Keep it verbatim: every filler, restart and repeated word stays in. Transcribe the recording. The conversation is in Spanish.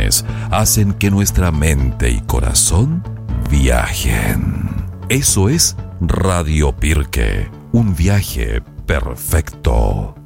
canciones hacen que nuestra mente y corazón viajen. Eso es Radio Pirque, un viaje perfecto.